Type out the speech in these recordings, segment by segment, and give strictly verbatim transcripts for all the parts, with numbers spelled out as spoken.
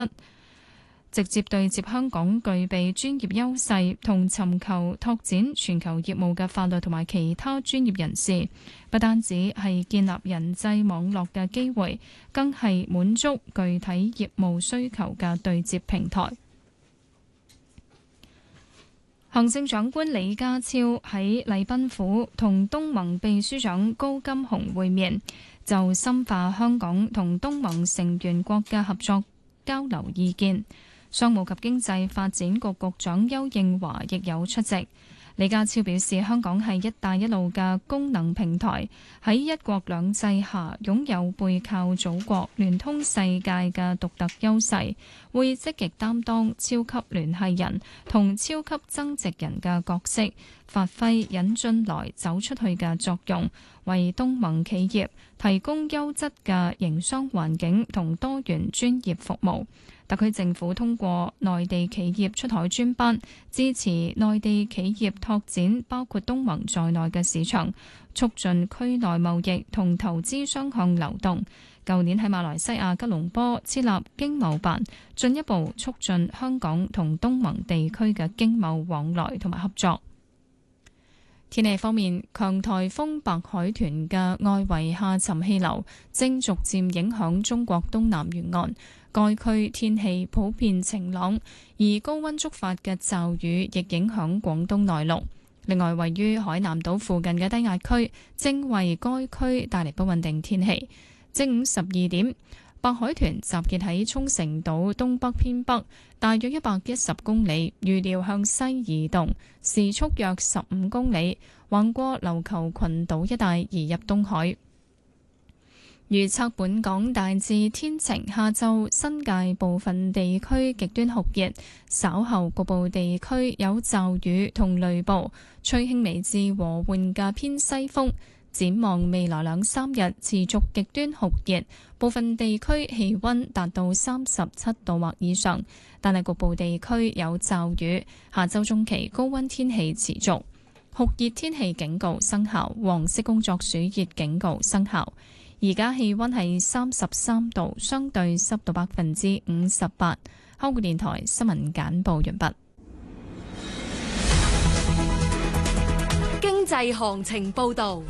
直接對接香港具備專業優勢同尋求拓展全球業務嘅法律同埋其他專業人士，不單止係建立人際網絡嘅機會，更係滿足具體業務需求嘅對接平台。行政長官李家超喺禮賓府同東盟秘書長高金洪會面，就深化香港同東盟成員國嘅合作交流意見。商務及經濟發展局局長邱應華亦有出席。李家超表示，香港係一帶一路嘅功能平台，喺一國兩制下擁有背靠祖國、聯通世界嘅獨特優勢，會積極擔當超級聯繫人同超級增值人嘅角色，發揮引進來走出去嘅作用，為東盟企業提供優質嘅營商環境同多元專業服務。特區政府通過內地企業出海專班，支持內地企業拓展包括東盟在內嘅市場，促進區內貿易同投資雙向流動。舊年喺馬來西亞吉隆坡設立經貿辦，進一步促進香港同東盟地區嘅經貿往來同埋合作。天氣方面，強颱風白海豚嘅外圍下沉氣流正逐漸影響中國東南沿岸，該區天氣普遍晴朗，而高溫觸發嘅驟雨亦影響廣東內陸。另外，位於海南島附近嘅低壓區正為該區帶嚟不穩定天氣。正午十二點，白海豚集結喺沖繩島東北偏北，大約一百一十公里，預料向西移動，時速約十五公里，橫過琉球群島一帶移入東海。預測本港大致天晴，下晝新界部分地區極端酷熱，稍後局部地區有驟雨同雷暴，吹輕微至和緩嘅偏西風。展望未來兩三日持續極端酷熱，部分地區氣溫達到三十七度或以上，但係局部地區有驟雨。下週中期高溫天氣持續，酷熱天氣警告生效，黃色工作暑熱警告生效。而家氣溫係三十三度，相對濕度百分之五十八。香港電台新聞簡報完畢。 經濟行情報道。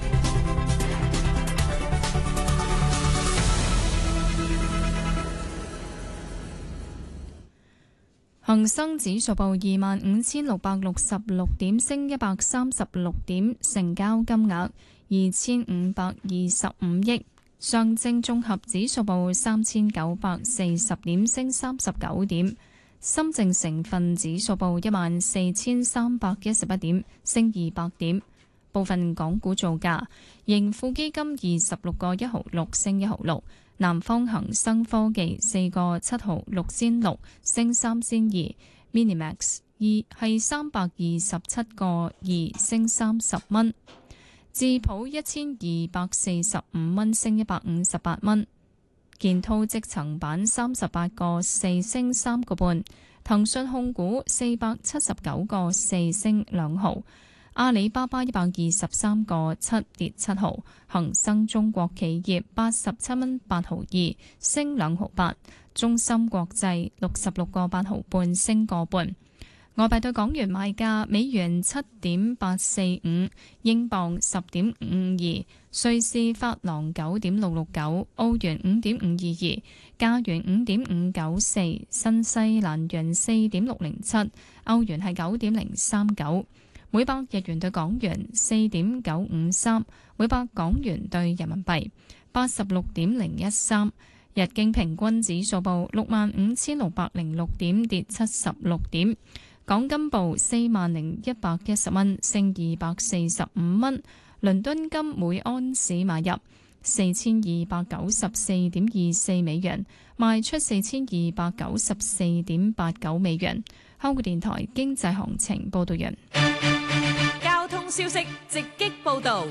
恒生指數報二萬五千六百六十六點，升一百三十六點，成交金額二千五百二十五億。上證綜合指數報三千九百四十點，升三十九點。深證成分指數報一萬四千三百一十一點，升二百點。部分港股造價：盈富基金二十六個一毫六，升一毫六；南方恒生科技四個七毫六仙六，升三仙二；Minimax 二係三百二十七個二，升三十蚊。智普一千二百四十五蚊，升一百五十八蚊。建滔積層板三十八個四，升三個半。騰訊控股四百七十九個四，升兩毫。阿里巴巴一百二十三個七，跌七毫。恒生中國企業八十七蚊八毫二，升兩毫八。中芯國際六十六個八毫半，升個半。外幣對港元賣價：美元七點八四五，英鎊十點五二，瑞士法郎九點六六九，澳元五點五二二，加元五點五九四，新西蘭元四點六零七，歐元係九點零三九，每百日元對港元四點九五三，每百港元對人民幣八十六點零一三。日經平均指數報六萬五千六百零六點，跌七十六點。港金報四萬零一百一十蚊，升二百四十五蚊。倫敦金每安士買入四千二百九十四點二四美元，賣出四千二百九十四點八九美元。香港電台經濟行情報道完。 交通消息直擊報道。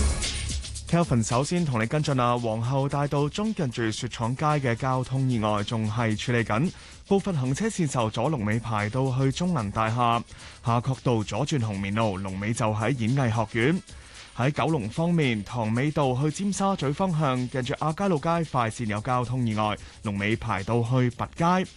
Kelvin 首先同你跟進啊，皇后大道中近住雪廠街嘅交通意外仲係處理緊，部分行車線受阻，龍尾排到去中銀大廈。夏慤道左轉紅棉路，龍尾就喺演藝學院。喺九龍方面，塘尾道去尖沙咀方向近住亞皆老街快線有交通意外，龍尾排到去拔街。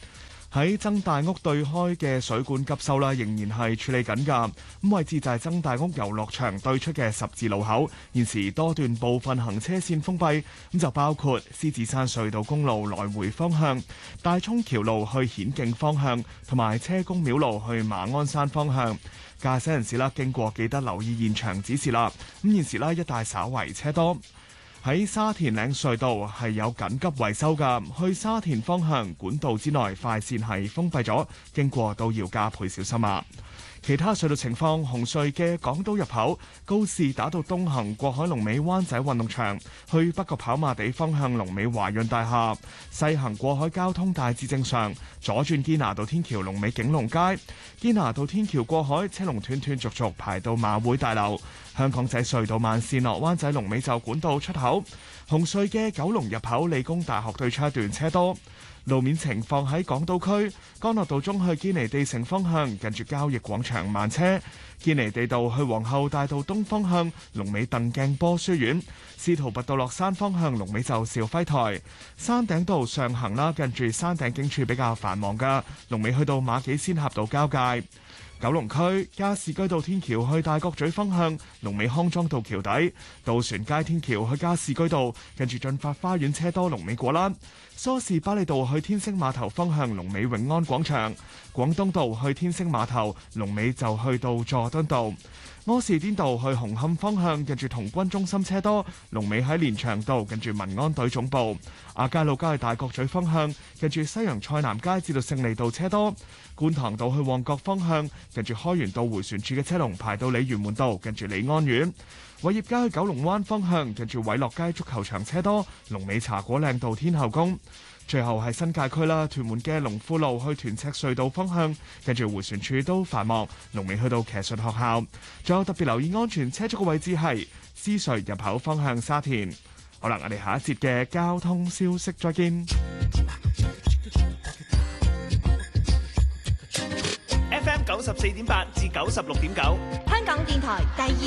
喺曾大屋對開嘅水管急修啦，仍然係處理緊㗎。咁位置就係曾大屋遊樂場對出嘅十字路口，現時多段部分行車線封閉，咁就包括獅子山隧道公路來回方向、大涌橋路去顯徑方向，同埋車公廟路去馬鞍山方向。駕駛人士啦，經過記得留意現場指示啦。咁現時啦，一帶稍為車多。喺沙田嶺隧道係有緊急維修㗎，去沙田方向管道之內快線係封閉咗，經過都要加倍小心啊！其他隧道情況，紅隧嘅港島入口告士打道東行過海龍尾灣仔運動場，去北角跑馬地方向龍尾華潤大廈；西行過海交通大致正常，左轉堅拿道天橋龍尾景隆街，堅拿道天橋過海車龍斷斷續續排到馬會大樓。香港仔隧道慢線落灣仔龍尾就管道出口，紅隧嘅九龍入口理工大學對出一段車多。路面情況喺港島區，干諾道中去堅尼地城方向，近住交易廣場慢車；堅尼地道去皇后大道東方向，龍尾鄧鏡波書院；司徒拔道落山方向，龍尾就肇輝台；山頂道上行啦，近住山頂警署比較繁忙噶，龍尾去到馬己仙峽道交界。九龍區加士居道天橋去大角咀方向，龍尾康莊道橋底；渡船街天橋去加士居道，近住駿發花園車多，龍尾果欄；梳士巴利道去天星碼頭方向，龍尾永安廣場；廣東道去天星碼頭，龍尾就去到佐敦道；柯士甸道去紅磡方向，近住童軍中心車多，龍尾喺連翔道，近住民安隊總部；亞皆老街去大角咀方向，近住西洋菜南街至到勝利道車多；觀塘道去旺角方向，近住開源道迴旋處嘅車龍排到鯉魚門道，近住利安苑；偉業街去九龍灣方向，近住偉樂街足球場車多，龍尾茶果嶺道天後宮。最後係新界區啦，屯門嘅龍富路去屯赤隧道方向，近住迴旋處都繁忙，龍尾去到騎術學校。仲有特別留意安全車速嘅位置係獅隧入口方向沙田。好啦，我哋下一節嘅交通消息再見。 F M 九十四點八至九十六點九， 香港電台第二